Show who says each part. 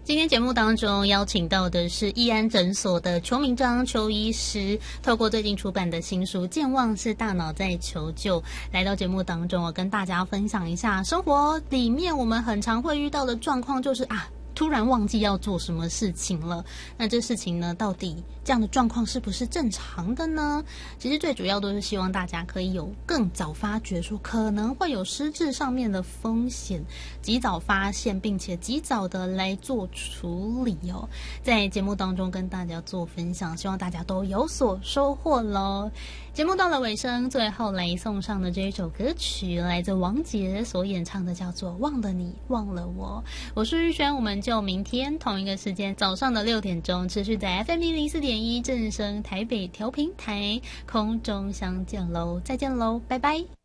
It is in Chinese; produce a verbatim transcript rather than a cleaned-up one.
Speaker 1: 今天节目当中邀请到的是义安诊所的邱明章邱医师，透过最近出版的新书《健忘是大脑在求救》，来到节目当中，我跟大家分享一下生活里面我们很常会遇到的状况，就是啊突然忘记要做什么事情了。那这事情呢，到底这样的状况是不是正常的呢？其实最主要都是希望大家可以有更早发觉说可能会有失智上面的风险，及早发现并且及早的来做处理哦。在节目当中跟大家做分享，希望大家都有所收获咯。节目到了尾声，最后来送上的这一首歌曲来自王杰所演唱的，叫做《忘了你忘了我》。我是玉轩，我们就明天同一个时间早上的六点钟持续在 F M 一零四点一正声台北调频台空中相见喽，再见喽，拜拜。